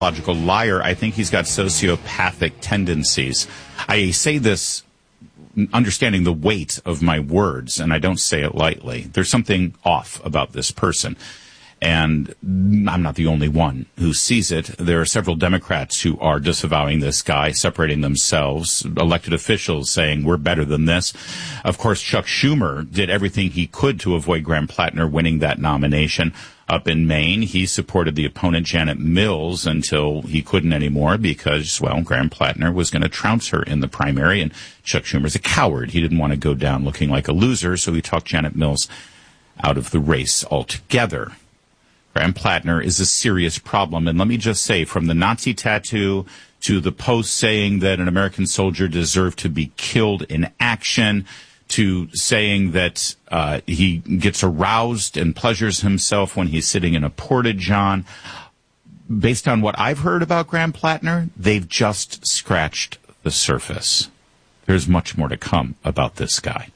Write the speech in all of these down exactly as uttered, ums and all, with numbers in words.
Logical liar. I think he's got sociopathic tendencies. I say this understanding the weight of my words, and I don't say it lightly. There's something off about this person. And I'm not the only one who sees it. There are several Democrats who are disavowing this guy, separating themselves, elected officials saying we're better than this. Of course, Chuck Schumer did everything he could to avoid Graham Plattner winning that nomination. Up in Maine, he supported the opponent, Janet Mills, until he couldn't anymore because, well, Graham Plattner was going to trounce her in the primary, and Chuck Schumer's a coward. He didn't want to go down looking like a loser, so he talked Janet Mills out of the race altogether. Graham Plattner is a serious problem, and let me just say, from the Nazi tattoo to the post saying that an American soldier deserved to be killed in action, to saying that uh, he gets aroused and pleasures himself when he's sitting in a porta-john. Based on what I've heard about Graham Plattner, they've just scratched the surface. There's much more to come about this guy.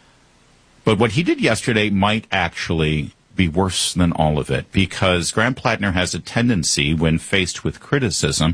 But what he did yesterday might actually be worse than all of it, because Graham Plattner has a tendency, when faced with criticism,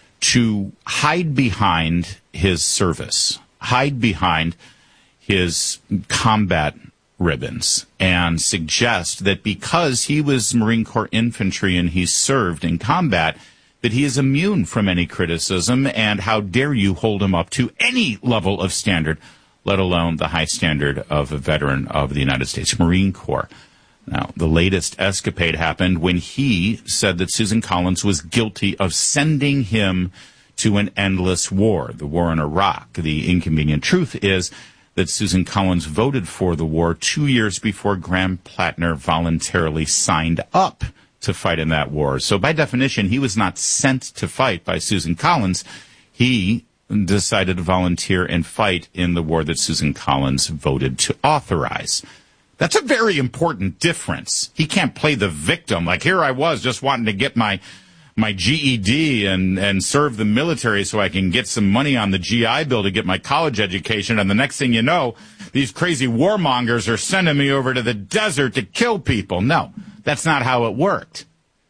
to hide behind his service, hide behind his combat ribbons, and suggest that because he was Marine Corps infantry and he served in combat, that he is immune from any criticism, and how dare you hold him up to any level of standard, let alone the high standard of a veteran of the United States Marine Corps. Now, the latest escapade happened when he said that Susan Collins was guilty of sending him to an endless war, the war in Iraq. The inconvenient truth is that Susan Collins voted for the war two years before Graham Plattner voluntarily signed up to fight in that war. So by definition, he was not sent to fight by Susan Collins. He decided to volunteer and fight in the war that Susan Collins voted to authorize. That's a very important difference. He can't play the victim. Like, here I was just wanting to get my my G E D and, and serve the military so I can get some money on the G I Bill to get my college education. And the next thing you know, these crazy warmongers are sending me over to the desert to kill people. No, that's not how it worked.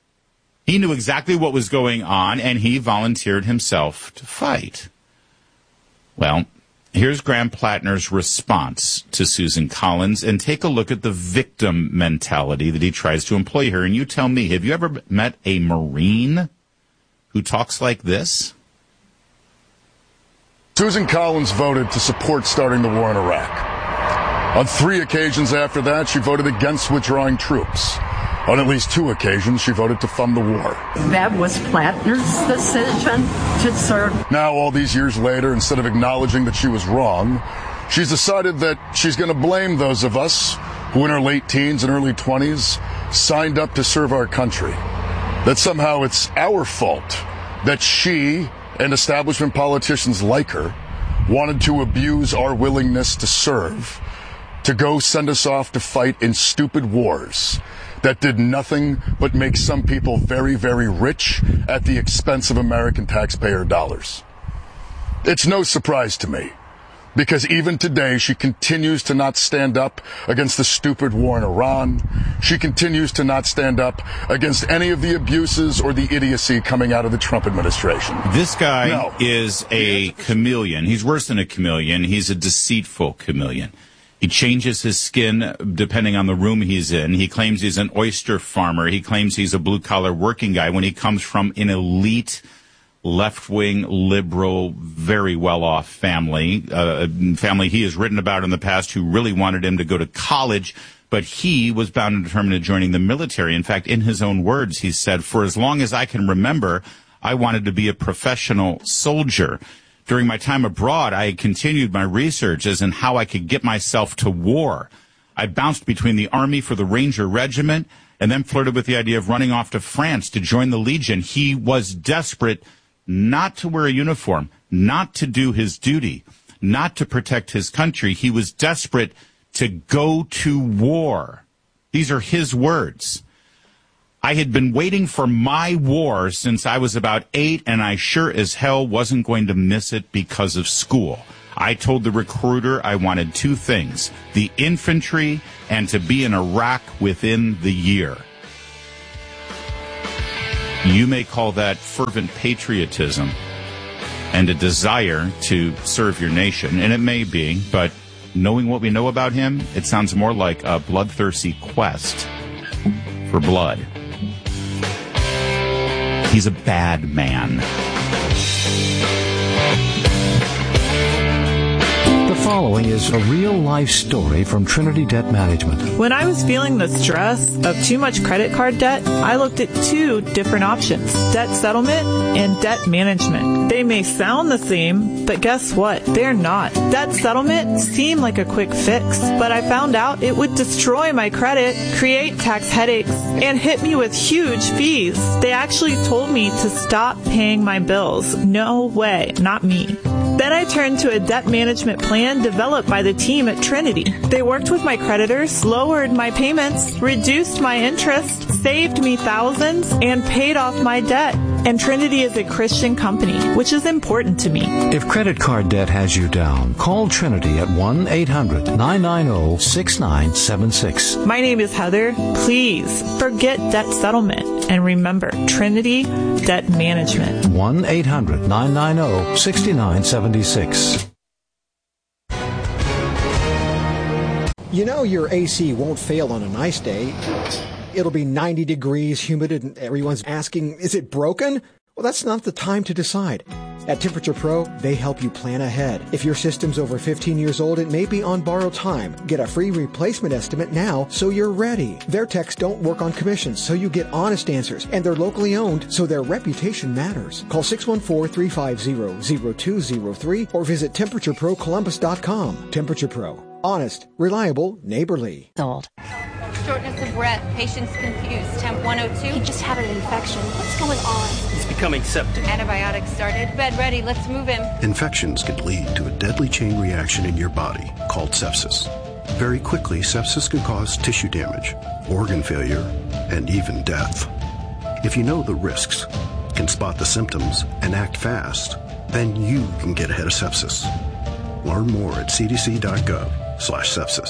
He knew exactly what was going on, and he volunteered himself to fight. Well, here's Graham Plattner's response to Susan Collins, and take a look at the victim mentality that he tries to employ here. And you tell me, have you ever met a Marine who talks like this? Susan Collins voted to support starting the war in Iraq. On three occasions after that, she voted against withdrawing troops. On at least two occasions, she voted to fund the war. That was Plattner's decision to serve. Now, all these years later, instead of acknowledging that she was wrong, she's decided that she's going to blame those of us who in our late teens and early twenties signed up to serve our country. That somehow it's our fault that she and establishment politicians like her wanted to abuse our willingness to serve, to go send us off to fight in stupid wars that did nothing but make some people very, very rich at the expense of American taxpayer dollars. It's no surprise to me, because even today she continues to not stand up against the stupid war in Iran. She continues to not stand up against any of the abuses or the idiocy coming out of the Trump administration. This guy no. is a chameleon. He's worse than a chameleon. He's a deceitful chameleon. He changes his skin depending on the room he's in. He claims he's an oyster farmer. He claims he's a blue-collar working guy when he comes from an elite, left-wing, liberal, very well-off family, uh, a family he has written about in the past who really wanted him to go to college, but he was bound and determined to joining the military. In fact, in his own words, he said, "For as long as I can remember, I wanted to be a professional soldier. During my time abroad, I continued my research as in how I could get myself to war. I bounced between the Army for the Ranger Regiment and then flirted with the idea of running off to France to join the Legion." He was desperate not to wear a uniform, not to do his duty, not to protect his country. He was desperate to go to war. These are his words. "I had been waiting for my war since I was about eight, and I sure as hell wasn't going to miss it because of school. I told the recruiter I wanted two things, the infantry and to be in Iraq within the year." You may call that fervent patriotism and a desire to serve your nation, and it may be, but knowing what we know about him, it sounds more like a bloodthirsty quest for blood. He's a bad man. The following is a real-life story from Trinity Debt Management. When I was feeling the stress of too much credit card debt, I looked at two different options, debt settlement and debt management. They may sound the same, but guess what? They're not. Debt settlement seemed like a quick fix, but I found out it would destroy my credit, create tax headaches, and hit me with huge fees. They actually told me to stop paying my bills. No way, not me. Then I turned to a debt management plan developed by the team at Trinity. They worked with my creditors, lowered my payments, reduced my interest, saved me thousands, and paid off my debt. And Trinity is a Christian company, which is important to me. If credit card debt has you down, call Trinity at one eight hundred nine nine zero six nine seven six. My name is Heather. Please forget debt settlement and remember Trinity Debt Management. one eight hundred nine nine zero six nine seven six. You know your A C won't fail on a nice day. It'll be ninety degrees, humid, and everyone's asking, is it broken? Well, that's not the time to decide. At Temperature Pro, they help you plan ahead. If your system's over fifteen years old, it may be on borrowed time. Get a free replacement estimate now so you're ready. Their techs don't work on commissions, so you get honest answers. And they're locally owned, so their reputation matters. Call six one four, three five zero, zero two zero three or visit temperature pro columbus dot com. Temperature Pro. Honest, reliable, neighborly. Old. Shortness of breath, patient's confused, temp one oh two. He just had an infection. What's going on? He's becoming septic. Antibiotics started. Bed ready, let's move him. Infections can lead to a deadly chain reaction in your body called sepsis. Very quickly, sepsis can cause tissue damage, organ failure, and even death. If you know the risks, can spot the symptoms, and act fast, then you can get ahead of sepsis. Learn more at c d c dot gov slash sepsis.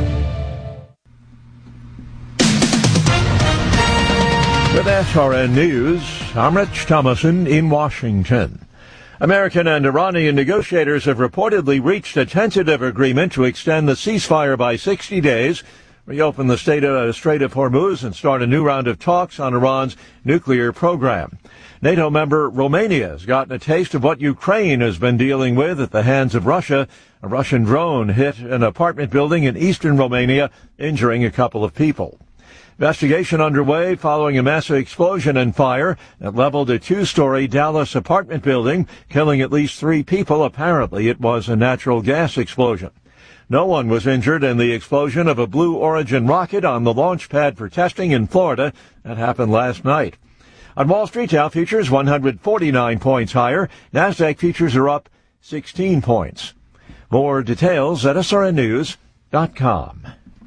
With S R N News, I'm Rich Thomason in Washington. American and Iranian negotiators have reportedly reached a tentative agreement to extend the ceasefire by sixty days, reopen the Strait of, Strait of Hormuz, and start a new round of talks on Iran's nuclear program. NATO member Romania has gotten a taste of what Ukraine has been dealing with at the hands of Russia. A Russian drone hit an apartment building in eastern Romania, injuring a couple of people. Investigation underway following a massive explosion and fire that leveled a two-story Dallas apartment building, killing at least three people. Apparently, it was a natural gas explosion. No one was injured in the explosion of a Blue Origin rocket on the launch pad for testing in Florida. That happened last night. On Wall Street, Dow futures one hundred forty-nine points higher. NASDAQ futures are up sixteen points. More details at S R N news dot com.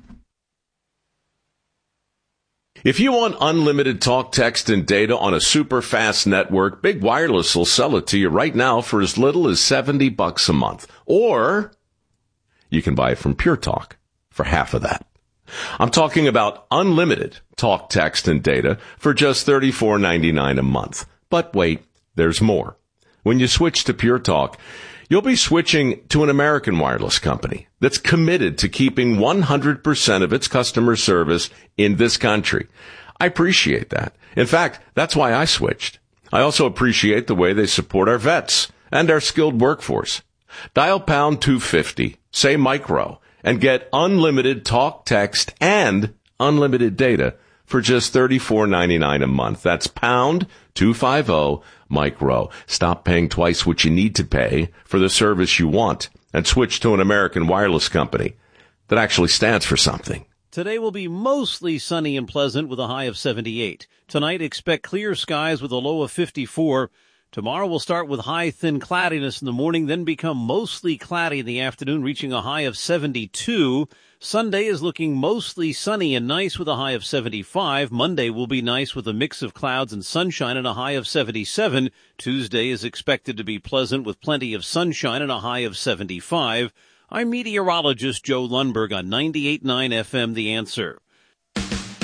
If you want unlimited talk, text, and data on a super fast network, Big Wireless will sell it to you right now for as little as seventy bucks a month. Or you can buy it from Pure Talk for half of that. I'm talking about unlimited talk, text, and data for just thirty-four ninety-nine a month. But wait, there's more. When you switch to Pure Talk, you'll be switching to an American wireless company that's committed to keeping one hundred percent of its customer service in this country. I appreciate that. In fact, that's why I switched. I also appreciate the way they support our vets and our skilled workforce. Dial pound two fifty, say micro, and get unlimited talk, text, and unlimited data for just thirty-four ninety-nine a month. That's pound two fifty micro. Stop paying twice what you need to pay for the service you want and switch to an American wireless company that actually stands for something. Today will be mostly sunny and pleasant with a high of seventy-eight. Tonight, expect clear skies with a low of fifty-four. Tomorrow will start with high thin cloudiness in the morning, then become mostly cloudy in the afternoon, reaching a high of seventy-two. Sunday is looking mostly sunny and nice with a high of seventy-five. Monday will be nice with a mix of clouds and sunshine and a high of seventy-seven. Tuesday is expected to be pleasant with plenty of sunshine and a high of seventy-five. I'm meteorologist Joe Lundberg on ninety-eight point nine F M The Answer.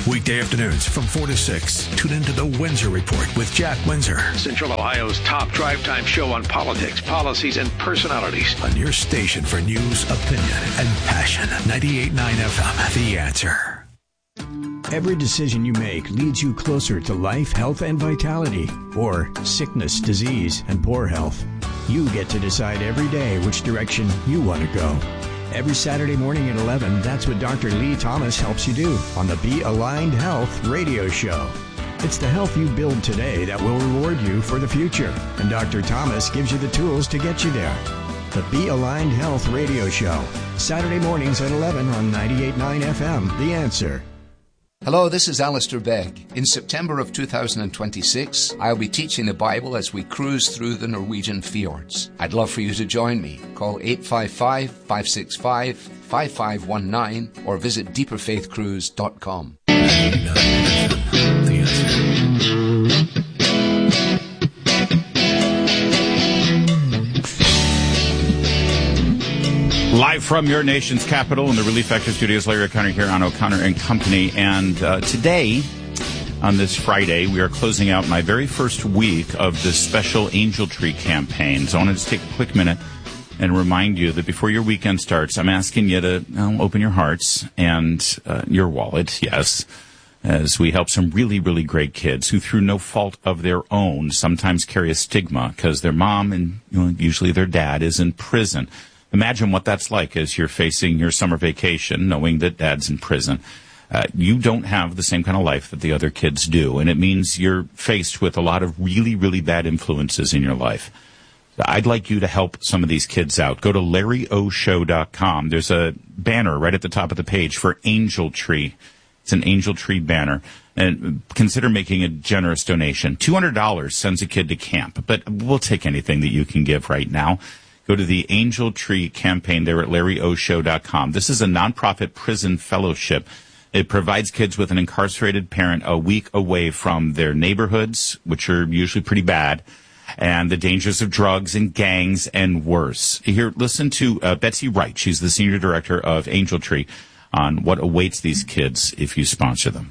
Weekday afternoons from four to six. Tune into The Windsor Report with Jack Windsor. Central Ohio's top drive time show on politics, policies, and personalities. On your station for news, opinion, and passion. ninety-eight point nine F M, The Answer. Every decision you make leads you closer to life, health, and vitality, or sickness, disease, and poor health. You get to decide every day which direction you want to go. Every Saturday morning at eleven, that's what Doctor Lee Thomas helps you do on the Be Aligned Health radio show. It's the health you build today that will reward you for the future, and Doctor Thomas gives you the tools to get you there. The Be Aligned Health radio show, Saturday mornings at eleven on ninety-eight point nine F M, The Answer. Hello, this is Alistair Begg. In September of two thousand twenty-six, I'll be teaching the Bible as we cruise through the Norwegian fjords. I'd love for you to join me. Call eight five five, five six five, five five one nine or visit deeper faith cruise dot com. Live from your nation's capital in the Relief Factor Studios, Larry O'Connor here on O'Connor and Company. And uh, today, on this Friday, we are closing out my very first week of this special Angel Tree campaign. So I wanted to take a quick minute and remind you that before your weekend starts, I'm asking you to uh, open your hearts and uh, your wallet, yes, as we help some really, really great kids who, through no fault of their own, sometimes carry a stigma because their mom and you know, usually their dad is in prison. Imagine what that's like as you're facing your summer vacation, knowing that dad's in prison. Uh, you don't have the same kind of life that the other kids do, and it means you're faced with a lot of really, really bad influences in your life. I'd like you to help some of these kids out. Go to larry o show dot com. There's a banner right at the top of the page for Angel Tree. It's an Angel Tree banner. And consider making a generous donation. two hundred dollars sends a kid to camp, but we'll take anything that you can give right now. Go to the Angel Tree campaign there at larry o show dot com. This is a nonprofit prison fellowship. It provides kids with an incarcerated parent a week away from their neighborhoods, which are usually pretty bad, and the dangers of drugs and gangs and worse. Here, listen to uh, Betsy Wright. She's the senior director of Angel Tree on what awaits these kids if you sponsor them.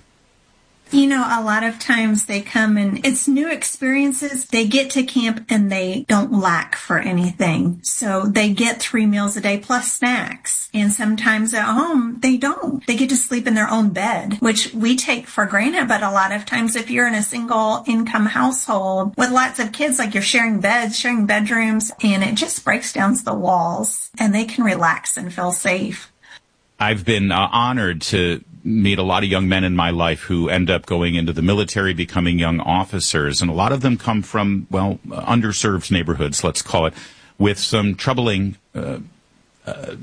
You know, a lot of times they come and it's new experiences. They get to camp and they don't lack for anything. So they get three meals a day plus snacks. And sometimes at home, they don't. They get to sleep in their own bed, which we take for granted. But a lot of times if you're in a single income household with lots of kids, like you're sharing beds, sharing bedrooms, and it just breaks down the walls and they can relax and feel safe. I've been uh, honored to meet a lot of young men in my life who end up going into the military, becoming young officers, and a lot of them come from, well, underserved neighborhoods, let's call it, with some troubling uh, uh,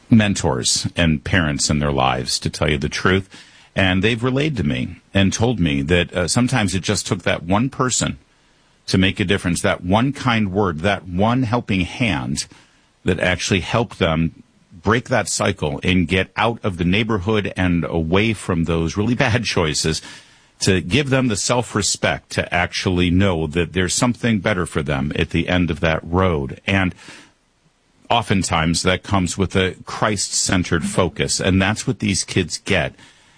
mentors and parents in their lives, to tell you the truth. And they've relayed to me and told me that uh, sometimes it just took that one person to make a difference, that one kind word, that one helping hand that actually helped them break that cycle and get out of the neighborhood and away from those really bad choices, to give them the self-respect to actually know that there's something better for them at the end of that road. And oftentimes that comes with a Christ-centered focus, and that's what these kids get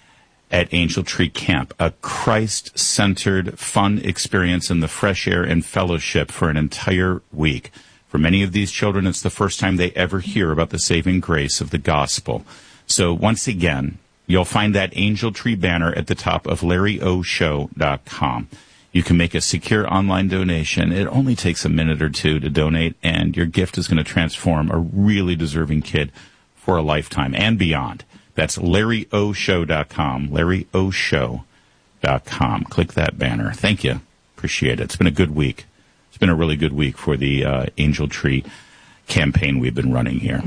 at Angel Tree Camp, a Christ-centered, fun experience in the fresh air and fellowship for an entire week. For many of these children, it's the first time they ever hear about the saving grace of the gospel. So once again, you'll find that Angel Tree banner at the top of larry o show dot com. You can make a secure online donation. It only takes a minute or two to donate, and your gift is going to transform a really deserving kid for a lifetime and beyond. That's larry o show dot com, larry o show dot com. Click that banner. Thank you. Appreciate it. It's been a good week. It's been a really good week for the uh, Angel Tree campaign we've been running here.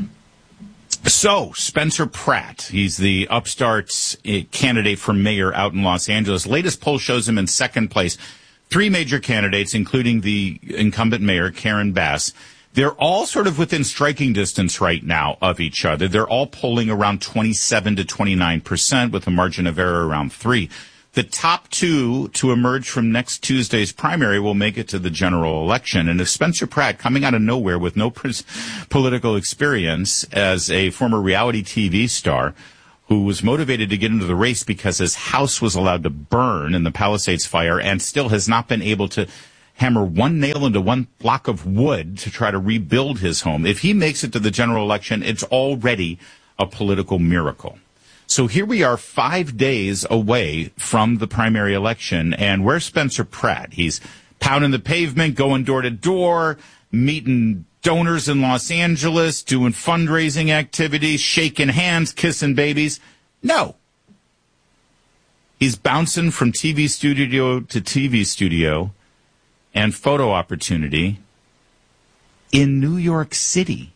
So, Spencer Pratt, he's the upstart uh, candidate for mayor out in Los Angeles. Latest poll shows him in second place. Three major candidates, including the incumbent mayor, Karen Bass. They're all sort of within striking distance right now of each other. They're all polling around twenty-seven to twenty-nine percent with a margin of error around three. The top two to emerge from next Tuesday's primary will make it to the general election. And if Spencer Pratt, coming out of nowhere with no political experience as a former reality T V star, who was motivated to get into the race because his house was allowed to burn in the Palisades fire and still has not been able to hammer one nail into one block of wood to try to rebuild his home. If he makes it to the general election, it's already a political miracle. So here we are five days away from the primary election, and where's Spencer Pratt? He's pounding the pavement, going door to door, meeting donors in Los Angeles, doing fundraising activities, shaking hands, kissing babies. No. He's bouncing from T V studio to T V studio and photo opportunity in New York City.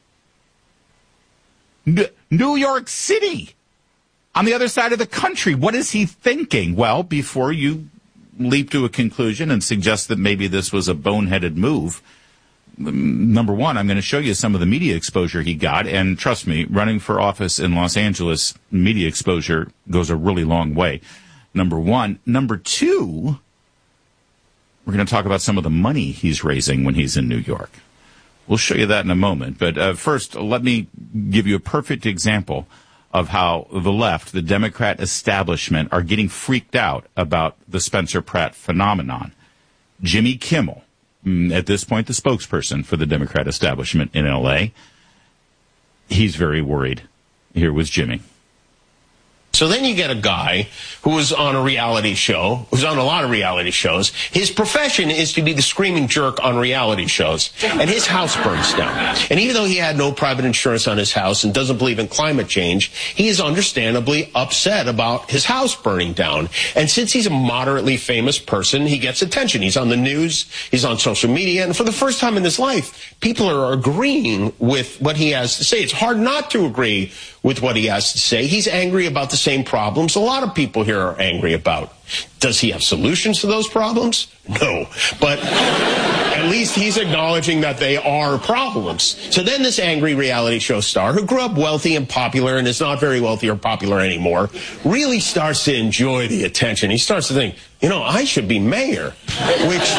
N- New York City! On the other side of the country. What is he thinking? Well, before you leap to a conclusion and suggest that maybe this was a boneheaded move, number one, I'm going to show you some of the media exposure he got. And trust me, running for office in Los Angeles, media exposure goes a really long way. Number one. Number two, we're going to talk about some of the money he's raising when he's in New York. We'll show you that in a moment. But uh, first, let me give you a perfect example of how the left, the Democrat establishment, are getting freaked out about the Spencer Pratt phenomenon. Jimmy Kimmel, at this point the spokesperson for the Democrat establishment in L A, he's very worried. Here was Jimmy. So then you get a guy who was on a reality show, who's on a lot of reality shows. His profession is to be the screaming jerk on reality shows. And his house burns down. And even though he had no private insurance on his house and doesn't believe in climate change, he is understandably upset about his house burning down. And since he's a moderately famous person, he gets attention. He's on the news, he's on social media, and for the first time in his life, people are agreeing with what he has to say. It's hard not to agree with what he has to say. He's angry about the same problems a lot of people here are angry about. Does he have solutions to those problems? No. But at least he's acknowledging that they are problems. So then this angry reality show star, who grew up wealthy and popular and is not very wealthy or popular anymore, really starts to enjoy the attention. He starts to think, you know, I should be mayor, which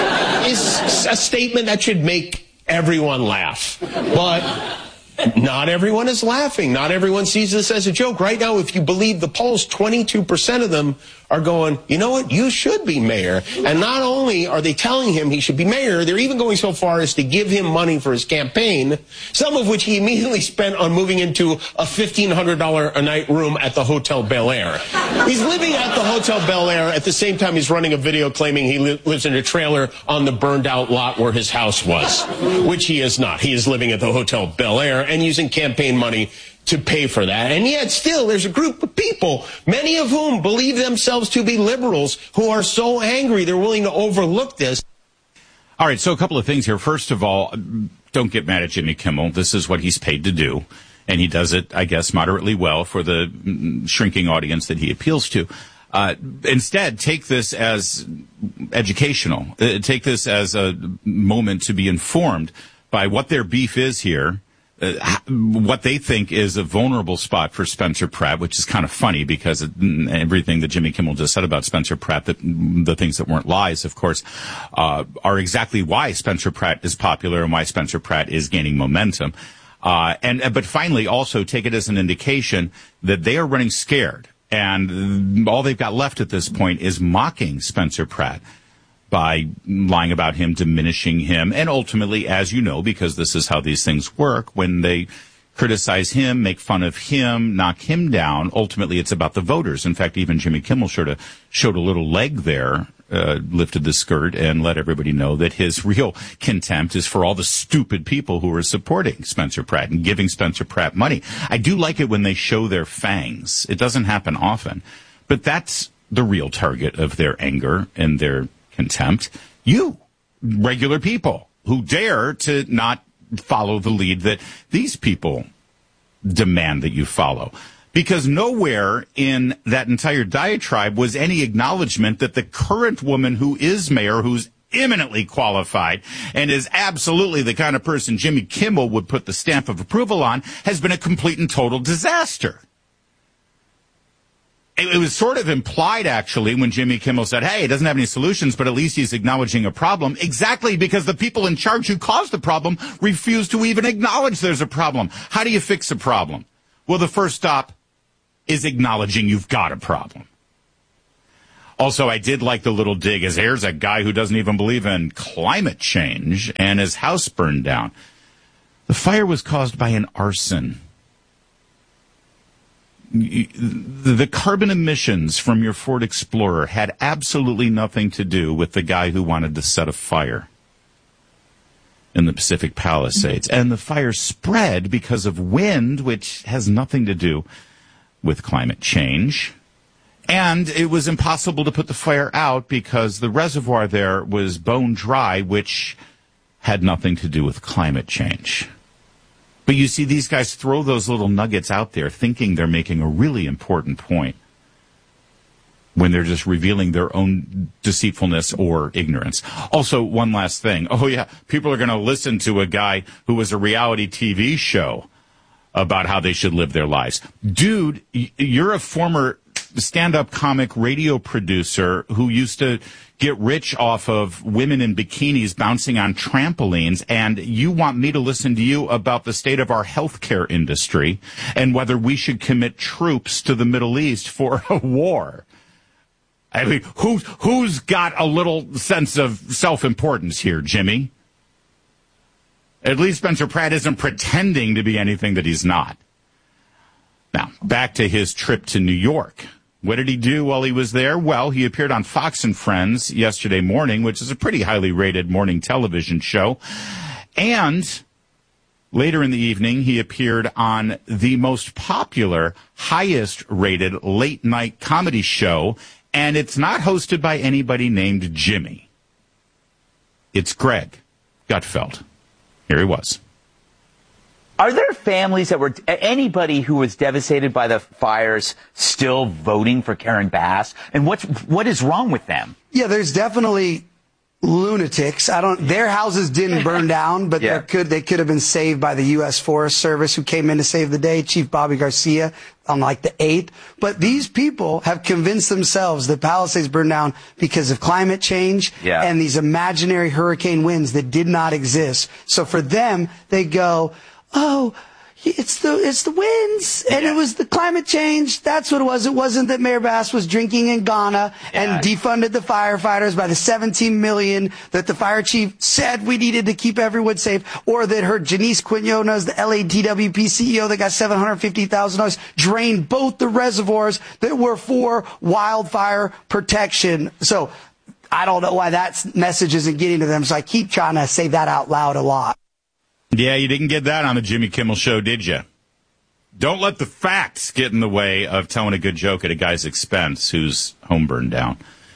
is a statement that should make everyone laugh. But not everyone is laughing. Not everyone sees this as a joke. Right now, if you believe the polls, twenty-two percent of them are going, you know what, you should be mayor. And not only are they telling him he should be mayor, they're even going so far as to give him money for his campaign, some of which he immediately spent on moving into a fifteen hundred dollars a night room at the Hotel Bel Air. He's living at the Hotel Bel Air at the same time he's running a video claiming he li- lives in a trailer on the burned out lot where his house was, which he is not. He is living at the Hotel Bel Air and using campaign money to pay for that. And yet still there's a group of people, many of whom believe themselves to be liberals, who are so angry they're willing to overlook this. All right, so a couple of things here. First of all, don't get mad at Jimmy Kimmel. This is what he's paid to do, and he does it, I guess, moderately well for the shrinking audience that he appeals to. Uh, instead, take this as educational. Uh, take this as a moment to be informed by what their beef is here. Uh, what they think is a vulnerable spot for Spencer Pratt, which is kind of funny because it, everything that Jimmy Kimmel just said about Spencer Pratt, that the things that weren't lies, of course, uh, are exactly why Spencer Pratt is popular and why Spencer Pratt is gaining momentum. Uh, and, but finally, also take it as an indication that they are running scared. And all they've got left at this point is mocking Spencer Pratt by lying about him, diminishing him, and ultimately, as you know, because this is how these things work, when they criticize him, make fun of him, knock him down, ultimately it's about the voters. In fact, even Jimmy Kimmel sort of showed a little leg there, uh, lifted the skirt and let everybody know that his real contempt is for all the stupid people who are supporting Spencer Pratt and giving Spencer Pratt money. I do like it when they show their fangs. It doesn't happen often, but that's the real target of their anger and their contempt. You, regular people who dare to not follow the lead that these people demand that you follow. Because nowhere in that entire diatribe was any acknowledgement that the current woman who is mayor, who's eminently qualified and is absolutely the kind of person Jimmy Kimmel would put the stamp of approval on, has been a complete and total disaster. It was sort of implied, actually, when Jimmy Kimmel said, hey, he doesn't have any solutions, but at least he's acknowledging a problem. Exactly, because the people in charge who caused the problem refuse to even acknowledge there's a problem. How do you fix a problem? Well, the first stop is acknowledging you've got a problem. Also, I did like the little dig as here's a guy who doesn't even believe in climate change and his house burned down. The fire was caused by an arson. The carbon emissions from your Ford Explorer had absolutely nothing to do with the guy who wanted to set a fire in the Pacific Palisades. And the fire spread because of wind, which has nothing to do with climate change. And it was impossible to put the fire out because the reservoir there was bone dry, which had nothing to do with climate change. But you see, these guys throw those little nuggets out there thinking they're making a really important point when they're just revealing their own deceitfulness or ignorance. Also, one last thing. Oh, yeah, people are going to listen to a guy who was a reality T V show about how they should live their lives. Dude, you're a former stand-up comic radio producer who used to get rich off of women in bikinis bouncing on trampolines, and you want me to listen to you about the state of our healthcare industry and whether we should commit troops to the Middle East for a war. I mean, who's, who's got a little sense of self-importance here, Jimmy? At least Spencer Pratt isn't pretending to be anything that he's not. Now, back to his trip to New York. What did he do while he was there? Well, he appeared on Fox and Friends yesterday morning, which is a pretty highly rated morning television show. And later in the evening, he appeared on the most popular, highest rated late night comedy show. And it's not hosted by anybody named Jimmy. It's Greg Gutfeld. Here he was. Are there families that were, anybody who was devastated by the fires still voting for Karen Bass? And what's, what is wrong with them? Yeah, there's definitely lunatics. I don't, their houses didn't burn down, but yeah. there could, they could have been saved by the U S Forest Service, who came in to save the day, Chief Bobby Garcia, on like the eighth. But these people have convinced themselves that Palisades burned down because of climate change yeah. and these imaginary hurricane winds that did not exist. So for them, they go, oh, it's the it's the winds, and yeah. it was the climate change. That's what it was. It wasn't that Mayor Bass was drinking in Ghana yeah. and defunded the firefighters by the seventeen million dollars that the fire chief said we needed to keep everyone safe, or that her Janice Quinones, the L A D W P C E O that got seven hundred fifty thousand dollars, drained both the reservoirs that were for wildfire protection. So I don't know why that message isn't getting to them, so I keep trying to say that out loud a lot. Yeah, you didn't get that on the Jimmy Kimmel Show, did you? Don't let the facts get in the way of telling a good joke at a guy's expense whose home burned down.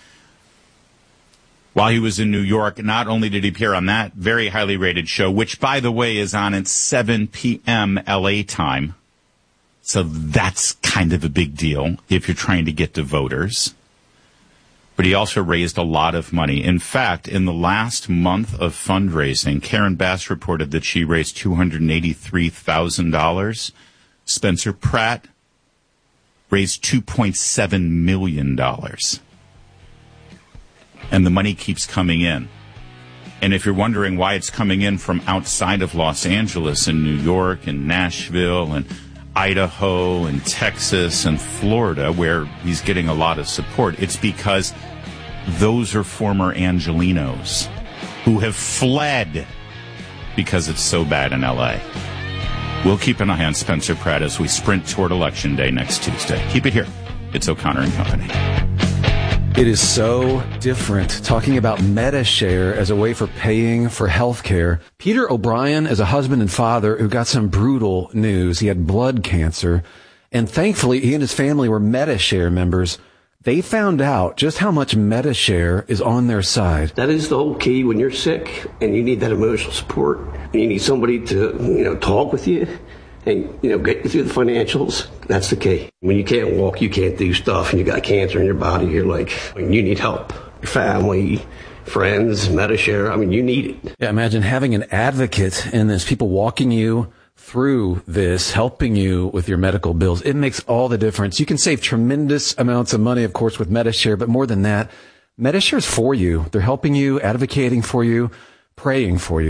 While he was in New York, not only did he appear on that very highly rated show, which, by the way, is on at seven p.m. L A time. So that's kind of a big deal if you're trying to get to voters. But he also raised a lot of money. In fact, in the last month of fundraising, Karen Bass reported that she raised two hundred eighty-three thousand dollars. Spencer Pratt raised two point seven million dollars. And the money keeps coming in. And if you're wondering why it's coming in from outside of Los Angeles and New York and Nashville and Idaho and Texas and Florida, where he's getting a lot of support, it's because those are former Angelinos who have fled because it's so bad in L A. We'll keep an eye on Spencer Pratt as we sprint toward Election Day next Tuesday. Keep it here. It's O'Connor and Company. It is so different talking about MediShare as a way for paying for health care. Peter O'Brien is a husband and father who got some brutal news. He had blood cancer, and thankfully he and his family were MediShare members. They found out just how much MediShare is on their side. That is the whole key when you're sick and you need that emotional support. And you need somebody to, you know, talk with you and, you know, get you through the financials. That's the key. When you can't walk, you can't do stuff, and you got cancer in your body, you're like, you need help. Your family, friends, MediShare, I mean, you need it. Yeah, imagine having an advocate in this, people walking you through this, helping you with your medical bills. It makes all the difference. You can save tremendous amounts of money, of course, with MediShare, but more than that, MediShare is for you. They're helping you, advocating for you, praying for you.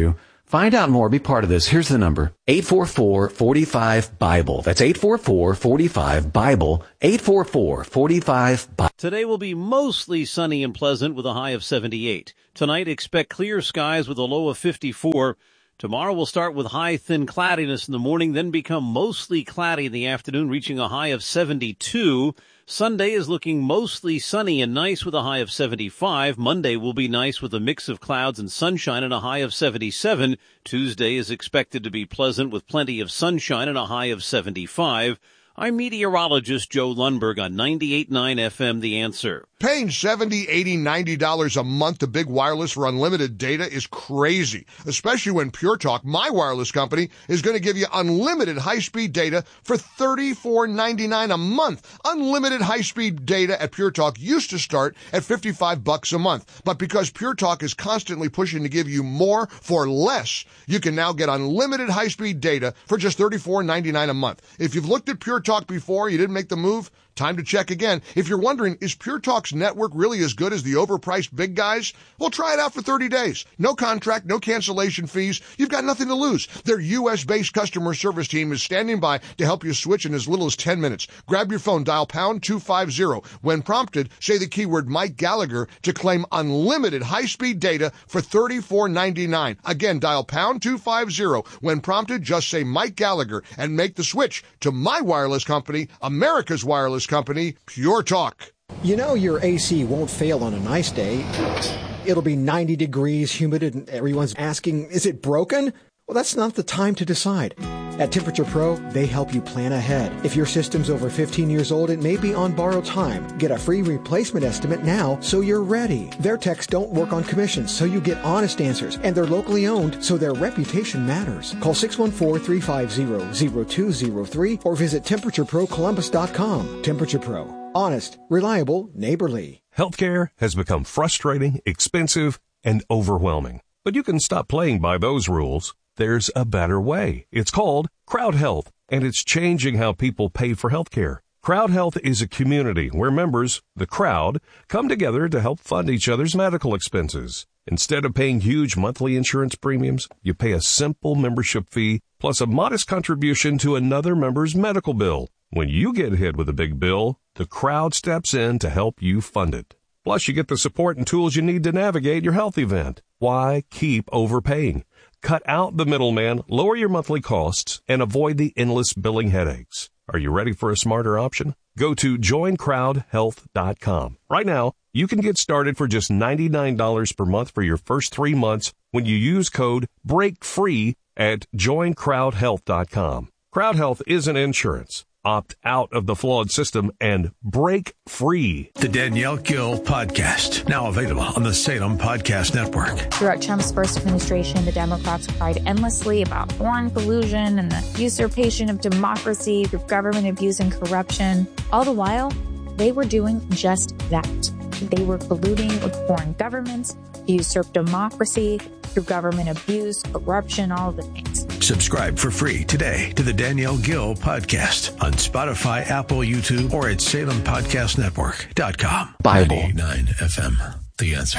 Find out more. Be part of this. Here's the number. eight four four, four five, BIBLE. That's eight four four, four five, BIBLE. eight four four, four five, BIBLE. Today will be mostly sunny and pleasant with a high of seventy-eight. Tonight, expect clear skies with a low of fifty-four. Tomorrow will start with high thin cloudiness in the morning, then become mostly cloudy in the afternoon, reaching a high of seventy-two. Sunday is looking mostly sunny and nice with a high of seventy-five. Monday will be nice with a mix of clouds and sunshine and a high of seventy-seven. Tuesday is expected to be pleasant with plenty of sunshine and a high of seventy-five. I'm meteorologist Joe Lundberg on ninety-eight point nine F M, The Answer. Paying seventy dollars, eighty dollars, ninety dollars a month to Big Wireless for unlimited data is crazy, especially when Pure Talk, my wireless company, is going to give you unlimited high-speed data for thirty-four ninety-nine a month. Unlimited high-speed data at Pure Talk used to start at fifty-five bucks a month, but because Pure Talk is constantly pushing to give you more for less, you can now get unlimited high-speed data for just thirty-four ninety-nine a month. If you've looked at Pure Talk before, you didn't make the move, time to check again. If you're wondering, is Pure Talk's network really as good as the overpriced big guys? Well, try it out for thirty days. No contract, no cancellation fees. You've got nothing to lose. Their U S-based customer service team is standing by to help you switch in as little as ten minutes. Grab your phone, dial pound two fifty. When prompted, say the keyword Mike Gallagher to claim unlimited high-speed data for thirty-four ninety-nine. Again, dial pound two fifty. When prompted, just say Mike Gallagher and make the switch to my wireless company, America's wireless company, Pure Talk. You know your A C won't fail on a nice day. It'll be ninety degrees, humid, and everyone's asking, is it broken? Well, that's not the time to decide. At Temperature Pro, they help you plan ahead. If your system's over fifteen years old, it may be on borrowed time. Get a free replacement estimate now so you're ready. Their techs don't work on commissions, so you get honest answers. And they're locally owned, so their reputation matters. Call six one four, three five zero, zero two zero three or visit temperature pro columbus dot com. Temperature Pro. Honest, reliable, neighborly. Healthcare has become frustrating, expensive, and overwhelming. But you can stop playing by those rules. There's a better way. It's called Crowd Health, and it's changing how people pay for healthcare. Crowd Health is a community where members, the crowd, come together to help fund each other's medical expenses. Instead of paying huge monthly insurance premiums, you pay a simple membership fee plus a modest contribution to another member's medical bill. When you get hit with a big bill, the crowd steps in to help you fund it. Plus, you get the support and tools you need to navigate your health event. Why keep overpaying? Cut out the middleman, lower your monthly costs, and avoid the endless billing headaches. Are you ready for a smarter option? Go to join crowd health dot com. Right now, you can get started for just ninety-nine dollars per month for your first three months when you use code BREAKFREE at join crowd health dot com. Crowd Health isn't insurance. Opt out of the flawed system and break free. The Danielle Gill Podcast, now available on the Salem Podcast Network. Throughout Trump's first administration, the Democrats cried endlessly about foreign collusion and the usurpation of democracy through government abuse and corruption. All the while, they were doing just that. They were colluding with foreign governments to usurp democracy through government abuse, corruption, all of the things. Subscribe for free today to the Danielle Gill Podcast on Spotify, Apple, YouTube, or at salem podcast network dot com. Bible. ninety-nine F M, The Answer.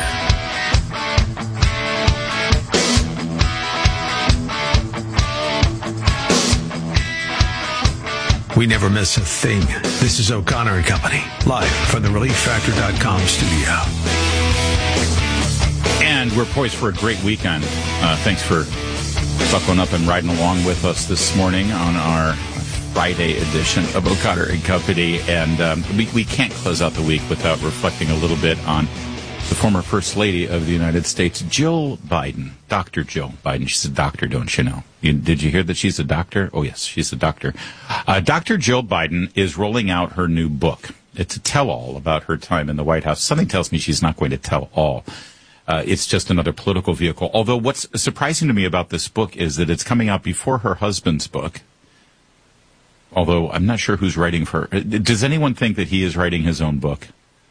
We never miss a thing. This is O'Connor and Company, live from the relief factor dot com studio. And we're poised for a great weekend. Uh, thanks for buckling up and riding along with us this morning on our Friday edition of O'Connor and Company. And um, we, we can't close out the week without reflecting a little bit on the former First Lady of the United States, Jill Biden. Doctor Jill Biden. She's a doctor, don't you know? You, did you hear that she's a doctor? Oh, yes, she's a doctor. Uh, Doctor Jill Biden is rolling out her new book. It's a tell-all about her time in the White House. Something tells me she's not going to tell all. Uh, it's just another political vehicle. Although what's surprising to me about this book is that it's coming out before her husband's book. Although I'm not sure who's writing for her. Does anyone think that he is writing his own book?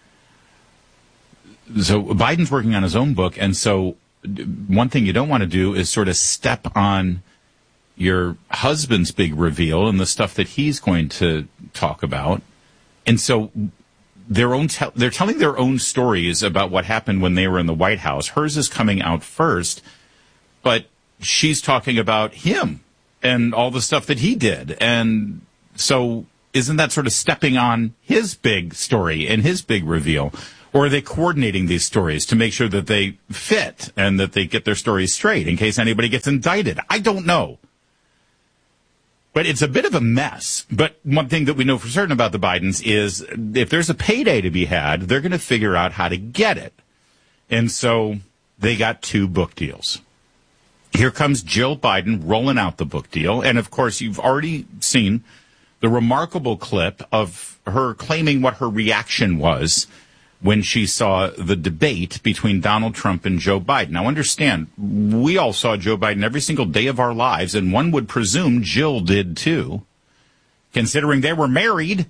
So Biden's working on his own book, and so one thing you don't want to do is sort of step on your husband's big reveal and the stuff that he's going to talk about. And so their own te- they're telling their own stories about what happened when they were in the White House. Hers is coming out first, but she's talking about him and all the stuff that he did. And so isn't that sort of stepping on his big story and his big reveal? Or are they coordinating these stories to make sure that they fit and that they get their stories straight in case anybody gets indicted? I don't know. But it's a bit of a mess. But one thing that we know for certain about the Bidens is if there's a payday to be had, they're going to figure out how to get it. And so they got two book deals. Here comes Jill Biden rolling out the book deal. And, of course, you've already seen the remarkable clip of her claiming what her reaction was when she saw the debate between Donald Trump and Joe Biden. Now, understand, we all saw Joe Biden every single day of our lives, and one would presume Jill did too, considering they were married.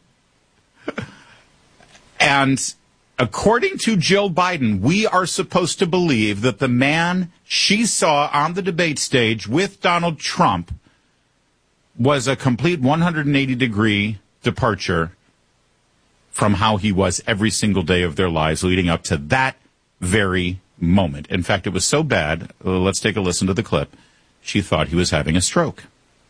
And according to Jill Biden, we are supposed to believe that the man she saw on the debate stage with Donald Trump was a complete one hundred eighty degree departure from how he was every single day of their lives leading up to that very moment. In fact, it was so bad, uh, let's take a listen to the clip, she thought he was having a stroke.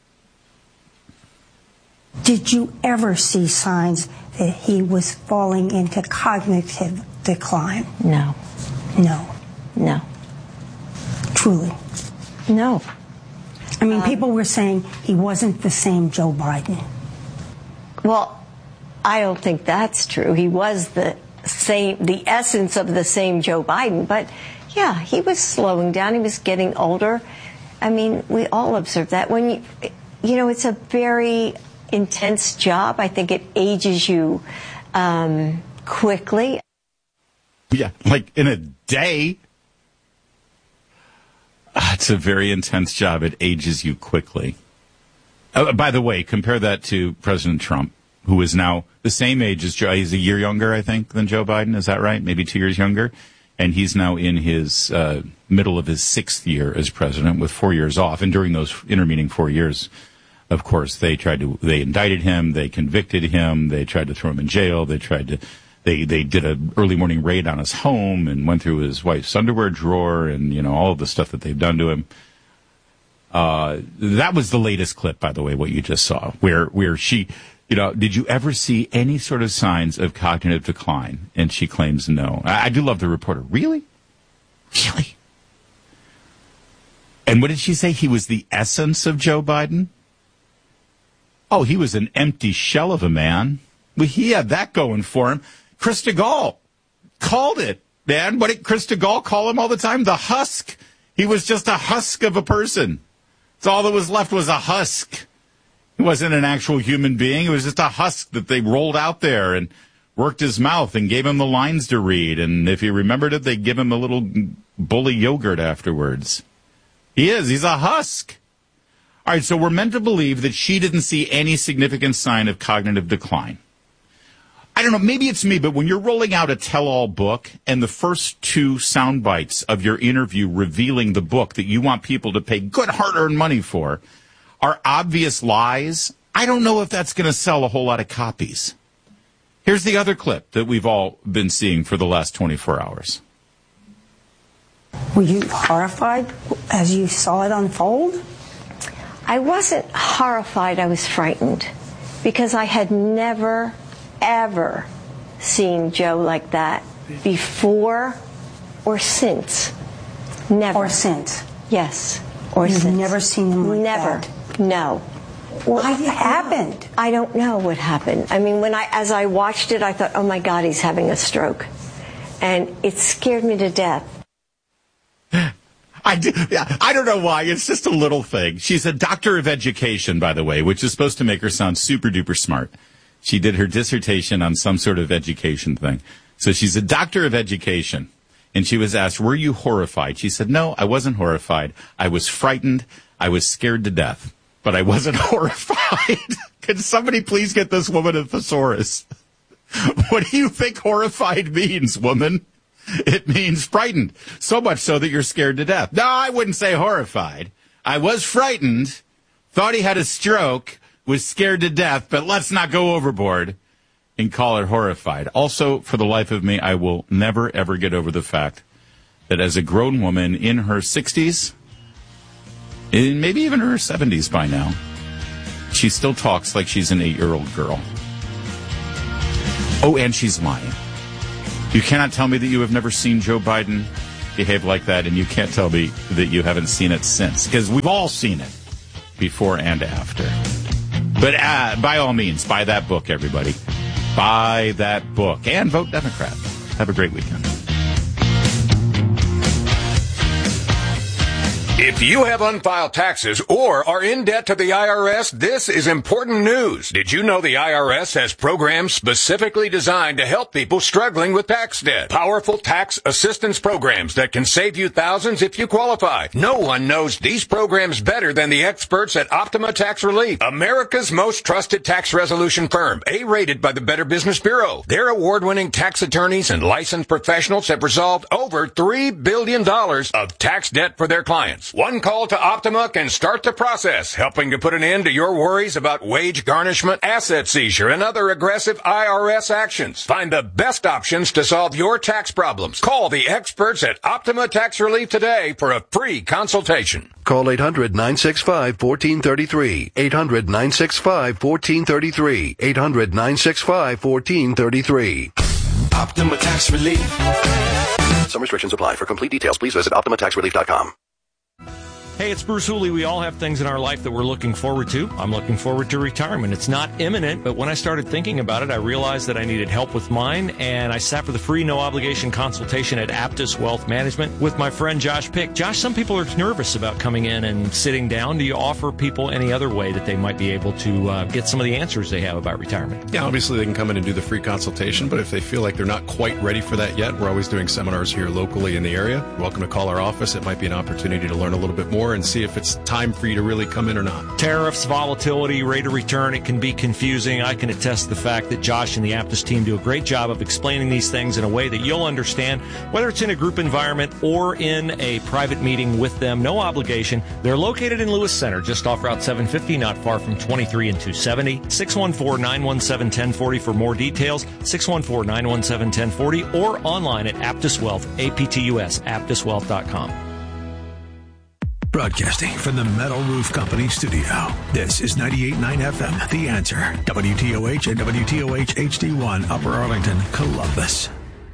Did you ever see signs that he was falling into cognitive decline? No. No. No. Truly? No. I mean, um, people were saying he wasn't the same Joe Biden. Well, I don't think that's true. He was the same, the essence of the same Joe Biden. But, yeah, he was slowing down. He was getting older. I mean, we all observe that. When you, you know, it's a very intense job. I think it ages you um, quickly. Yeah, like in a day. Ah, it's a very intense job. It ages you quickly. Uh, by the way, compare that to President Trump, who is now the same age as Joe. He's a year younger, I think, than Joe Biden. Is that right? Maybe two years younger. And he's now in his uh, middle of his sixth year as president with four years off. And during those intervening four years, of course, they tried to, they indicted him, they convicted him, they tried to throw him in jail, they tried to, they, they did an early morning raid on his home and went through his wife's underwear drawer and, you know, all of the stuff that they've done to him. Uh, that was the latest clip, by the way, what you just saw, where, where she, you know, did you ever see any sort of signs of cognitive decline? And she claims no. I, I do love the reporter. Really? Really? And what did she say? He was the essence of Joe Biden? Oh, he was an empty shell of a man. Well, he had that going for him. Krista Gall called it, man. What did Krista Gall call him all the time? The husk. He was just a husk of a person. So all that was left was a husk. He wasn't an actual human being. It was just a husk that they rolled out there and worked his mouth and gave him the lines to read. And if he remembered it, they'd give him a little bully yogurt afterwards. He is. He's a husk. All right, so we're meant to believe that she didn't see any significant sign of cognitive decline. I don't know, maybe it's me, but when you're rolling out a tell-all book and the first two sound bites of your interview revealing the book that you want people to pay good hard-earned money for are obvious lies, I don't know if that's going to sell a whole lot of copies. Here's the other clip that we've all been seeing for the last twenty-four hours. Were you horrified as you saw it unfold? I wasn't horrified. I was frightened because I had never, ever seen Joe like that before or since. Never. Or since? Yes. Or You've since. never seen him like never. that? No. What happened? I don't know what happened. I mean, when I, as I watched it, I thought, oh my God, he's having a stroke. And it scared me to death. I, do, yeah, I don't know why. It's just a little thing. She's a doctor of education, by the way, which is supposed to make her sound super duper smart. She did her dissertation on some sort of education thing. So she's a doctor of education. And she was asked, were you horrified? She said, no, I wasn't horrified. I was frightened. I was scared to death. But I wasn't horrified. Can somebody please get this woman a thesaurus? What do you think horrified means, woman? It means frightened, so much so that you're scared to death. No, I wouldn't say horrified. I was frightened, thought he had a stroke, was scared to death, but let's not go overboard and call it horrified. Also, for the life of me, I will never, ever get over the fact that as a grown woman in her sixties, in maybe even her seventies by now. She still talks like she's an eight-year-old girl. Oh, and she's lying. You cannot tell me that you have never seen Joe Biden behave like that, and you can't tell me that you haven't seen it since, because we've all seen it before and after. But uh, by all means, buy that book, everybody. Buy that book and vote Democrat. Have a great weekend. If you have unfiled taxes or are in debt to the I R S, this is important news. Did you know the I R S has programs specifically designed to help people struggling with tax debt? Powerful tax assistance programs that can save you thousands if you qualify. No one knows these programs better than the experts at Optima Tax Relief, America's most trusted tax resolution firm, A-rated by the Better Business Bureau. Their award-winning tax attorneys and licensed professionals have resolved over three billion dollars of tax debt for their clients. One call to Optima can start the process, helping to put an end to your worries about wage garnishment, asset seizure, and other aggressive I R S actions. Find the best options to solve your tax problems. Call the experts at Optima Tax Relief today for a free consultation. Call eight hundred, nine six five, one four three three. eight hundred, nine six five, one four three three. eight hundred, nine six five, one four three three. Optima Tax Relief. Some restrictions apply. For complete details, please visit optima tax relief dot com. Hey, it's Bruce Hooley. We all have things in our life that we're looking forward to. I'm looking forward to retirement. It's not imminent, but when I started thinking about it, I realized that I needed help with mine, and I sat for the free, no-obligation consultation at Aptus Wealth Management with my friend Josh Pick. Josh, some people are nervous about coming in and sitting down. Do you offer people any other way that they might be able to uh, get some of the answers they have about retirement? Yeah, obviously they can come in and do the free consultation, but if they feel like they're not quite ready for that yet, we're always doing seminars here locally in the area. You're welcome to call our office. It might be an opportunity to learn a little bit more and see if it's time for you to really come in or not. Tariffs, volatility, rate of return, it can be confusing. I can attest to the fact that Josh and the Aptus team do a great job of explaining these things in a way that you'll understand, whether it's in a group environment or in a private meeting with them. No obligation. They're located in Lewis Center, just off Route seven fifty, not far from twenty-three and two seventy. six one four, nine one seven, one zero four zero for more details. six one four, nine one seven, one zero four zero or online at Aptus Wealth, A P T U S, aptus wealth dot com. Broadcasting from the Metal Roof Company studio. This is ninety-eight point nine F M, The Answer. W T O H and W T O H H D one, Upper Arlington, Columbus.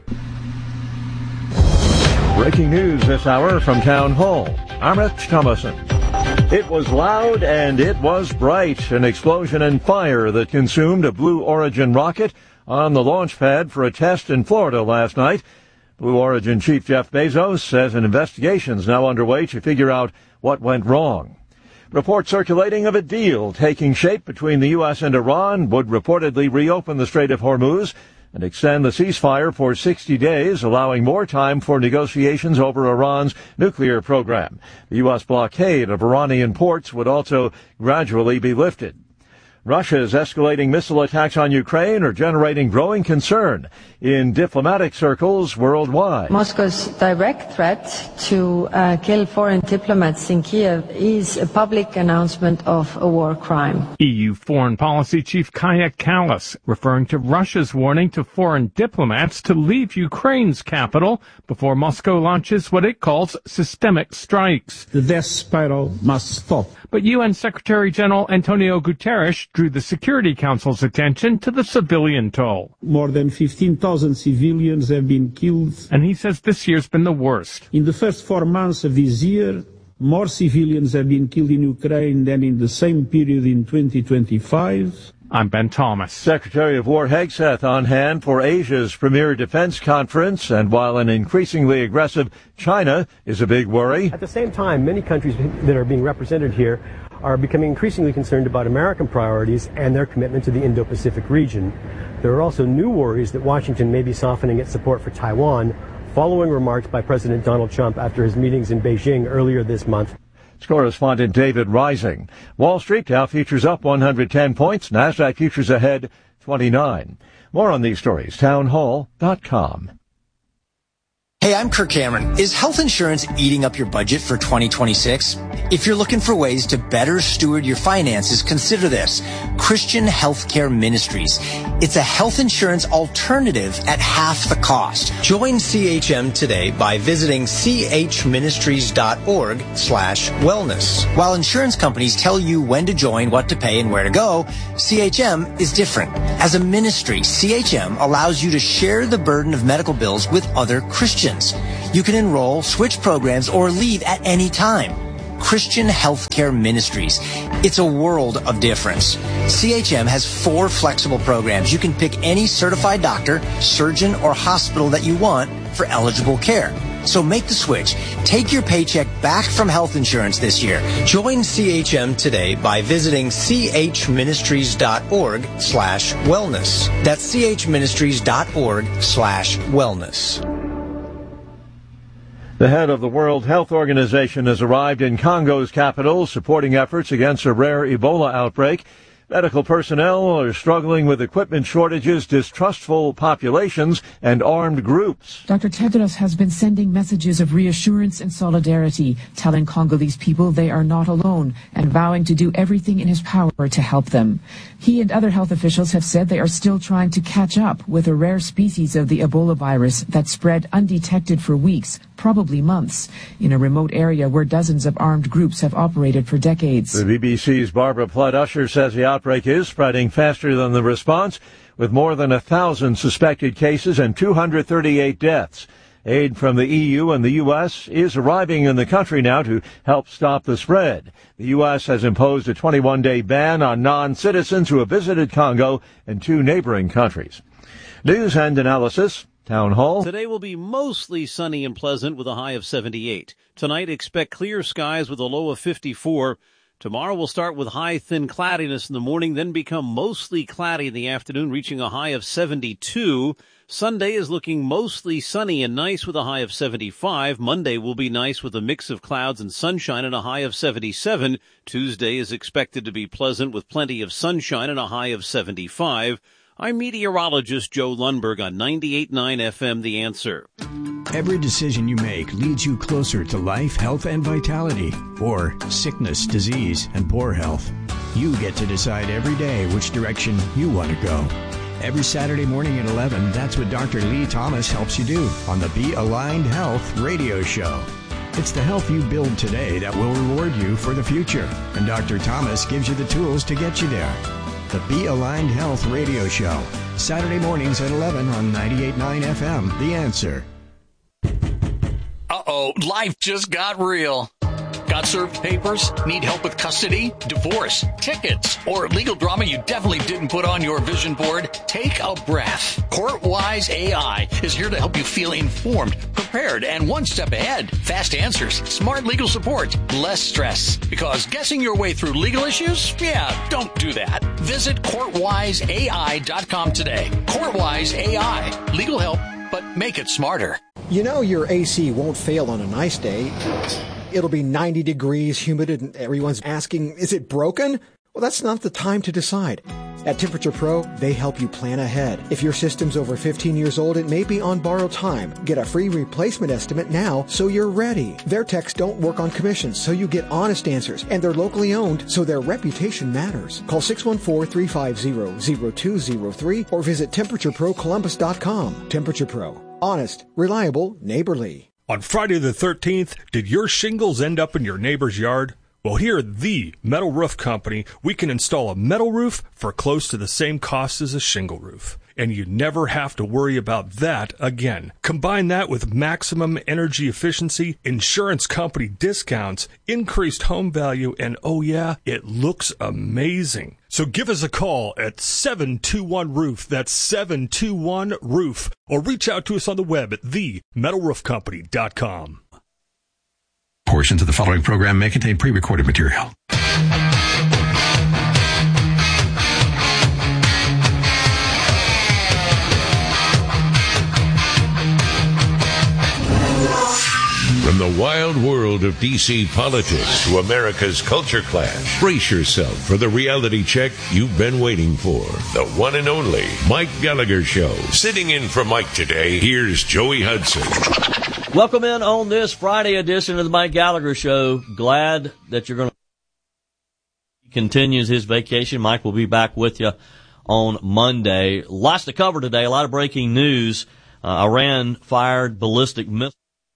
Breaking news this hour from Town Hall. I'm Rich Thomason. It was loud and it was bright. An explosion and fire that consumed a Blue Origin rocket on the launch pad for a test in Florida last night. Blue Origin Chief Jeff Bezos says an investigation is now underway to figure out what went wrong. Reports circulating of a deal taking shape between the U S and Iran would reportedly reopen the Strait of Hormuz and extend the ceasefire for sixty days, allowing more time for negotiations over Iran's nuclear program. The U S blockade of Iranian ports would also gradually be lifted. Russia's escalating missile attacks on Ukraine are generating growing concern in diplomatic circles worldwide. Moscow's direct threat to uh, kill foreign diplomats in Kiev is a public announcement of a war crime. E U Foreign Policy Chief Kaja Kallas referring to Russia's warning to foreign diplomats to leave Ukraine's capital before Moscow launches what it calls systemic strikes. The death spiral must stop. But U N Secretary General Antonio Guterres drew the Security Council's attention to the civilian toll. More than fifteen thousand civilians have been killed. And he says this year's been the worst. In the first four months of this year, more civilians have been killed in Ukraine than in the same period in twenty twenty-five. I'm Ben Thomas. Secretary of War Hegseth on hand for Asia's premier defense conference, and while an increasingly aggressive China is a big worry. At the same time, many countries that are being represented here are becoming increasingly concerned about American priorities and their commitment to the Indo-Pacific region. There are also new worries that Washington may be softening its support for Taiwan, following remarks by President Donald Trump after his meetings in Beijing earlier this month. It's correspondent David Rising. Wall Street Dow futures up one hundred ten points. NASDAQ futures ahead twenty-nine. More on these stories, town hall dot com. Hey, Hey, I'm Kirk Cameron. Is health insurance eating up your budget for twenty twenty-six? If you're looking for ways to better steward your finances, consider this. Christian Healthcare Ministries. It's a health insurance alternative at half the cost. Join C H M today by visiting chministries.org slash wellness. While insurance companies tell you when to join, what to pay, and where to go, C H M is different. As a ministry, C H M allows you to share the burden of medical bills with other Christians. You can enroll, switch programs, or leave at any time. Christian Healthcare Ministries. It's a world of difference. C H M has four flexible programs. You can pick any certified doctor, surgeon, or hospital that you want for eligible care. So make the switch. Take your paycheck back from health insurance this year. Join C H M today by visiting chministries.org slash wellness. That's chministries.org slash wellness. The head of the World Health Organization has arrived in Congo's capital, supporting efforts against a rare Ebola outbreak. Medical personnel are struggling with equipment shortages, distrustful populations, and armed groups. Doctor Tedros has been sending messages of reassurance and solidarity, telling Congolese people they are not alone and vowing to do everything in his power to help them. He and other health officials have said they are still trying to catch up with a rare species of the Ebola virus that spread undetected for weeks, probably months, in a remote area where dozens of armed groups have operated for decades. The B B C's Barbara Flood-Usher says the outbreak is spreading faster than the response, with more than a thousand suspected cases and two hundred thirty-eight deaths. Aid from the E U and the U S is arriving in the country now to help stop the spread. The U S has imposed a twenty-one day ban on non-citizens who have visited Congo and two neighboring countries. News and analysis. Town Hall. Today will be mostly sunny and pleasant with a high of seventy-eight. Tonight, expect clear skies with a low of fifty-four. Tomorrow will start with high, thin cloudiness in the morning, then become mostly cloudy in the afternoon, reaching a high of seventy-two. Sunday is looking mostly sunny and nice with a high of seventy-five. Monday will be nice with a mix of clouds and sunshine and a high of seventy-seven. Tuesday is expected to be pleasant with plenty of sunshine and a high of seventy-five. I'm meteorologist Joe Lundberg on ninety-eight point nine F M The Answer. Every decision you make leads you closer to life, health, and vitality, or sickness, disease, and poor health. You get to decide every day which direction you want to go. Every Saturday morning at eleven, that's what Doctor Lee Thomas helps you do on the Be Aligned Health radio show. It's the health you build today that will reward you for the future, and Doctor Thomas gives you the tools to get you there. The Be Aligned Health radio show, Saturday mornings at eleven on ninety-eight point nine F M The Answer. Uh-oh, life just got real. Got served papers? Need help with custody, divorce, tickets, or legal drama you definitely didn't put on your vision board? Take a breath. CourtWise A I is here to help you feel informed, prepared, and one step ahead. Fast answers, smart legal support, less stress. Because guessing your way through legal issues? Yeah, don't do that. Visit court wise A I dot com today. CourtWise A I. Legal help, but make it smarter. You know your A C won't fail on a nice day. It'll be ninety degrees, humid, and everyone's asking, is it broken? Well, that's not the time to decide. At Temperature Pro, they help you plan ahead. If your system's over fifteen years old, it may be on borrowed time. Get a free replacement estimate now so you're ready. Their techs don't work on commissions, so you get honest answers. And they're locally owned, so their reputation matters. Call six one four, three five zero, zero two zero three or visit temperature pro columbus dot com. Temperature Pro. Honest, reliable, neighborly. On Friday the thirteenth, did your shingles end up in your neighbor's yard? Well, here at the Metal Roof Company, we can install a metal roof for close to the same cost as a shingle roof. And you never have to worry about that again. Combine that with maximum energy efficiency, insurance company discounts, increased home value, and oh yeah, it looks amazing. So give us a call at seven two one roof. That's seven two one roof. Or reach out to us on the web at the metal roof company dot com. Portions of the following program may contain pre-recorded material. From the wild world of D C politics to America's culture clash, brace yourself for the reality check you've been waiting for. The one and only Mike Gallagher Show. Sitting in for Mike today, here's Joey Hudson. Welcome in on this Friday edition of the Mike Gallagher Show. Glad that you're going to continues his vacation. Mike will be back with you on Monday. Lots to cover today. A lot of breaking news. Uh, Iran fired ballistic missiles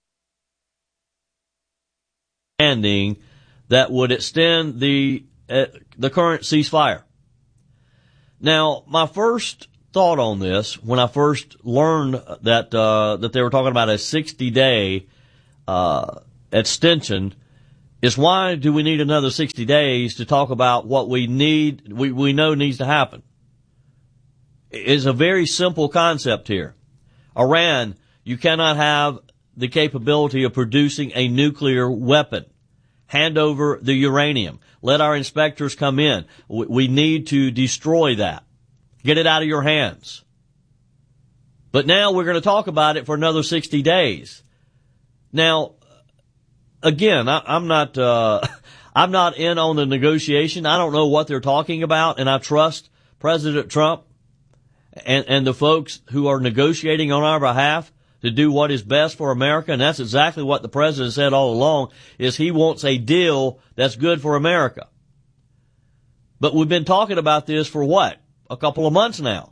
that would extend the uh, the current ceasefire. Now, my first thought on this, when I first learned that uh, that they were talking about a sixty-day uh, extension, is why do we need another sixty days to talk about what we need, we, we know needs to happen? It's a very simple concept here. Iran, you cannot have the capability of producing a nuclear weapon. Hand over the uranium. Let our inspectors come in. We, we need to destroy that. Get it out of your hands. But now we're going to talk about it for another sixty days. Now, again, I, I'm not, uh, I'm not in on the negotiation. I don't know what they're talking about, and I trust President Trump and, and the folks who are negotiating on our behalf to do what is best for America, and that's exactly what the president said all along, is he wants a deal that's good for America. But we've been talking about this for what? A couple of months now.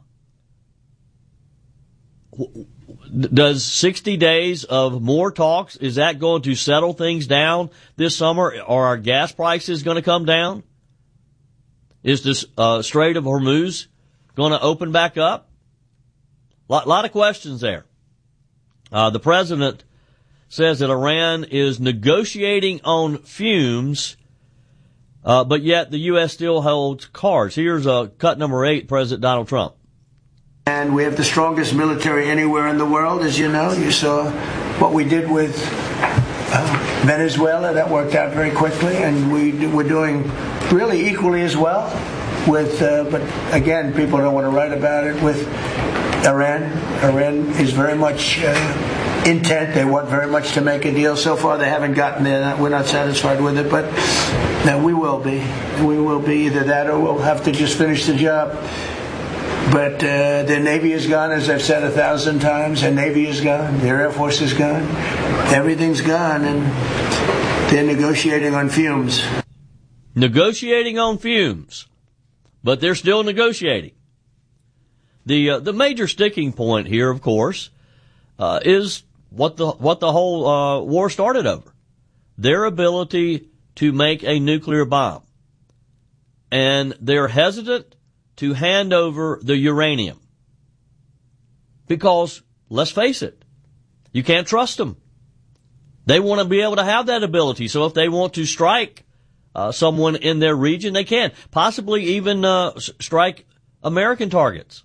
Does sixty days of more talks, is that going to settle things down this summer? Are our gas prices going to come down? Is this uh, Strait of Hormuz going to open back up? A lot, lot of questions there. Uh, the president says that Iran is negotiating on fumes, uh, but yet the U S still holds cards. Here's uh, cut number eight, President Donald Trump. And we have the strongest military anywhere in the world, as you know. You saw what we did with uh, Venezuela. That worked out very quickly, and we, we're doing really equally as well with, uh, but again, people don't want to write about it, with Iran. Iran is very much uh, intent. They want very much to make a deal. So far, they haven't gotten there. We're not satisfied with it, but no, we will be. We will be either that or we'll have to just finish the job. But uh, their Navy is gone, as I've said a thousand times. Their Navy is gone. Their Air Force is gone. Everything's gone, and they're negotiating on fumes. Negotiating on fumes. But they're still negotiating. The uh, the major sticking point here, of course, uh, is what the what the whole uh, war started over: their ability to make a nuclear bomb, and they're hesitant to hand over the uranium because, let's face it, you can't trust them. They want to be able to have that ability. So if they want to strike uh, someone in their region, they can, possibly even uh, strike American targets.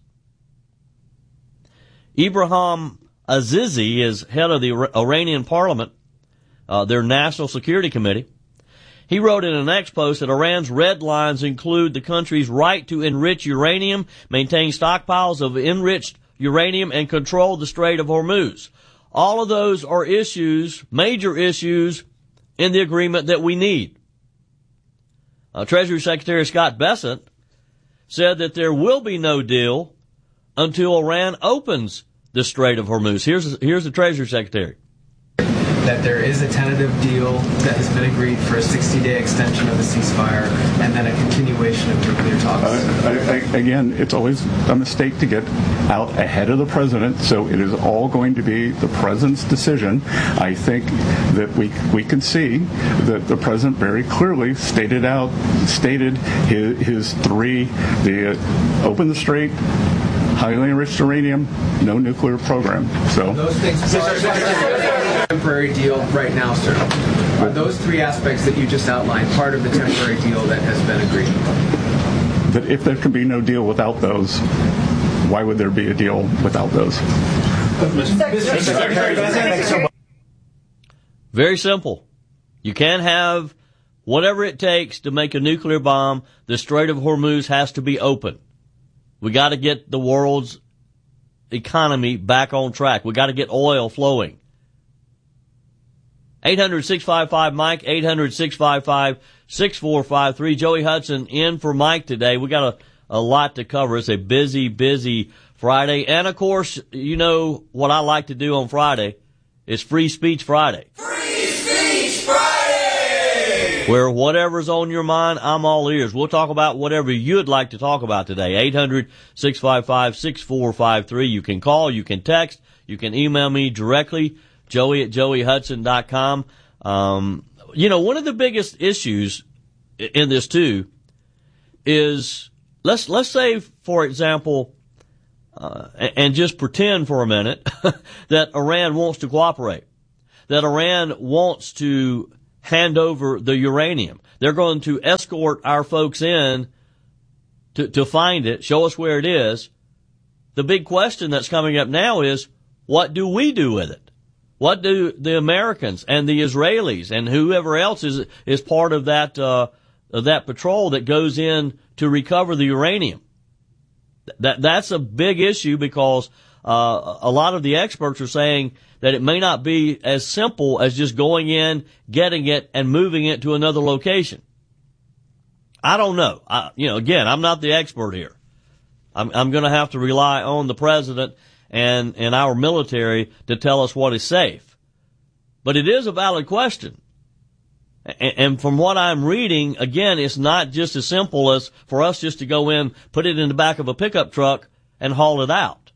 Ibrahim Azizi is head of the Iranian parliament, uh, their National Security Committee. He wrote in an X post that Iran's red lines include the country's right to enrich uranium, maintain stockpiles of enriched uranium, and control the Strait of Hormuz. All of those are issues, major issues, in the agreement that we need. Uh, Treasury Secretary Scott Bessent said that there will be no deal until Iran opens the Strait of Hormuz. Here's, here's the Treasury Secretary. That there is a tentative deal that has been agreed for a sixty-day extension of the ceasefire and then a continuation of nuclear talks. Uh, I, I, again, it's always a mistake to get out ahead of the president, so it is all going to be the president's decision. I think that we we can see that the president very clearly stated out stated his, his three: the uh, open the strait, highly enriched uranium, no nuclear program. So those things. Temporary deal right now, sir. Are those three aspects that you just outlined part of the temporary deal that has been agreed? That if there can be no deal without those, why would there be a deal without those? Very simple. You can't have whatever it takes to make a nuclear bomb. The Strait of Hormuz has to be open. We got to get the world's economy back on track. We got to get oil flowing. eight hundred, six five five, Mike, eight hundred, six five five, six four five three. Joey Hudson in for Mike today. We got a, a lot to cover. It's a busy, busy Friday. And, of course, you know what I like to do on Friday It's Free Speech Friday. Free Speech Friday! Where whatever's on your mind, I'm all ears. We'll talk about whatever you'd like to talk about today. eight hundred, six five five, six four five three. You can call, you can text, you can email me directly, joey at joey hudson dot com. Um, you know, one of the biggest issues in this too is, let's, let's say, for example, uh, and just pretend for a minute that Iran wants to cooperate, that Iran wants to hand over the uranium. They're going to escort our folks in to, to find it, show us where it is. The big question that's coming up now is, what do we do with it? What do the Americans and the Israelis and whoever else is is part of that uh, of that patrol that goes in to recover the uranium? That that's a big issue because uh, a lot of the experts are saying that it may not be as simple as just going in, getting it, and moving it to another location. I don't know. I, you know, again, I'm not the expert here. I'm, I'm going to have to rely on the president and, and our military to tell us what is safe. But it is a valid question. And, and from what I'm reading, again, it's not just as simple as for us just to go in, put it in the back of a pickup truck, and haul it out.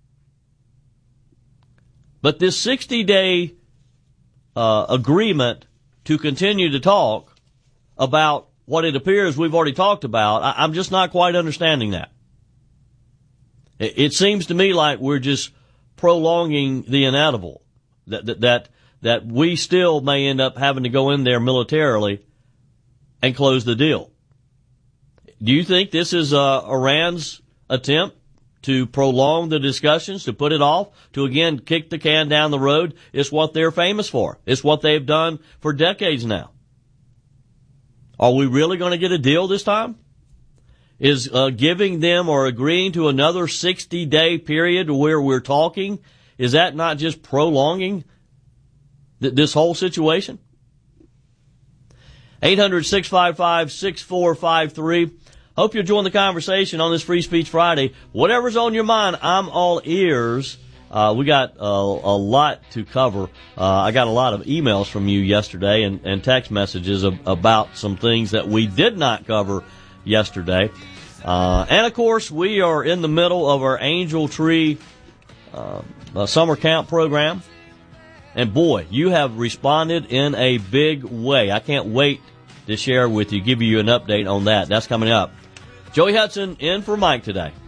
But this sixty-day uh, agreement to continue to talk about what it appears we've already talked about, I, I'm just not quite understanding that. It, it seems to me like we're just prolonging the inevitable, that, that that that we still may end up having to go in there militarily and close the deal. Do you think this is uh, Iran's attempt to prolong the discussions, to put it off, to again kick the can down the road? It's what they're famous for. It's what they've done for decades now. Are we really going to get a deal this time? Is uh, giving them or agreeing to another sixty-day period where we're talking, is that not just prolonging th- this whole situation? eight hundred, six five five, six four five three. Hope you'll join the conversation on this Free Speech Friday. Whatever's on your mind, I'm all ears. Uh, we got uh, a lot to cover. Uh, I got a lot of emails from you yesterday and, and text messages ab- about some things that we did not cover yesterday. Uh, and of course, we are in the middle of our Angel Tree uh, uh, summer camp program. And boy, you have responded in a big way. I can't wait to share with you, give you an update on that. That's coming up. Joey Hudson in for Mike today.